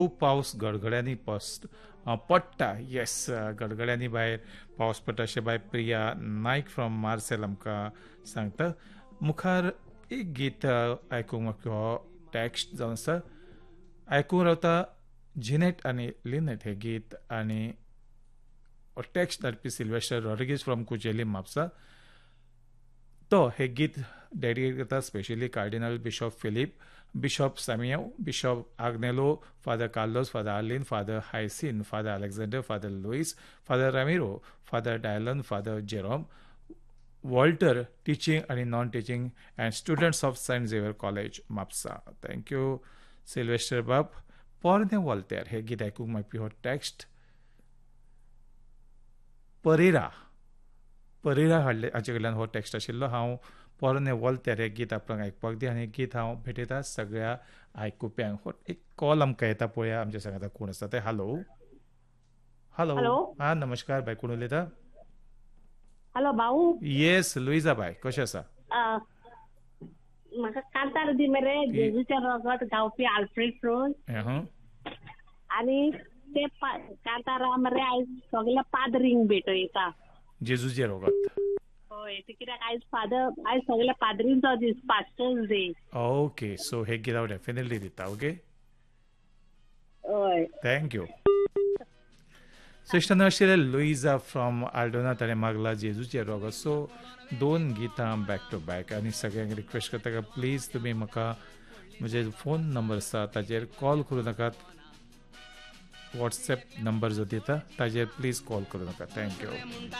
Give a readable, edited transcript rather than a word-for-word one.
खूप पावस गडगड्यांनी पडटा. येस, गडगड्यांनी भायर पावस पडटा अशें bye Priya Nayak from Marcel आमकां सांगता. मुखार एक गीत आयकूंक म्हाका हो टॅक्स्ट जावन आसा. आयकूंक रावता जिनेट आनी लिनेट हें गीत, आनी text धाडपी Sylvester Rodrigues from कुचेली Mapusa. तो हे गीत डेडिकेट करता specially cardinal Bishop Philip, Bishop Samuel, Bishop Agnelo, father Carlos, father Arlene, father hyacinth, father Alexander, father Lewis, father Ramiro, father Dylan, father Jerome, Walter teaching आणि non teaching and students of Saint Xavier college Mapusa. Thank you Sylvester बाब. पोरने Walter हे गीत आयकूंक मेळपी हो text Pereira हाडले हाचे कडल्यान हो टॅक्स्ट आशिल्लो. हांव पोरने वॉल्तेर हे गीत आपणाक आयकपाक दी, आनी गीत हांव भेटयता सगळ्या आयकुप्यांक. एक कॉल आमकां येता, पळोवया आमचे सांगाता कोण आसा ते. Hello hello. हा, नमस्कार बाय, कोण उलयता? हॅलो भाऊ. येस लुईजा बाय, कशें आसा? म्हाका कांतार दी मरे, जेजूच्या रगत गावपी आल्फ्रेड फ्रोज. आनी ते कांतारा मरे आयज सगल्या पाद्रींक भेटयता. जेजूचे रगत. होय, ते कित्याक आयज सगल्या पाद्रींचो दीस, पास्टर्स डे. ओके, सो हे गीत हांव डेफिनेटली दिता. ओके, होय, थँक्यू. सो इश्टांनो, आशिल्ले लुईजा फ्रॉम आल्डोना, ताणें मागला जेजूचे रगत. सो 2 गितां बॅक टू बॅक, आनी सगळ्यांक रिक्वेस्ट करता की प्लीज तुमी म्हाका म्हजे फोन नंबर आसा ताचेर कॉल करूं नाकात. वॉट्सॅप नंबर जो दिता ताचेर प्लीज कॉल करूं नाका. थँक्यू.